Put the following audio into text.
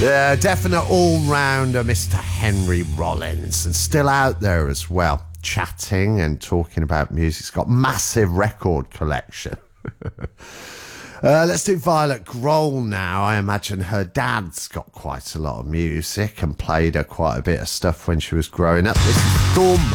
Definite all-rounder, Mr. Henry Rollins, and still out there as well, chatting and talking about music. He's got massive record collection. Let's do Violet Grohl now. I imagine her dad's got quite a lot of music and played her quite a bit of stuff when she was growing up. This is Thumb.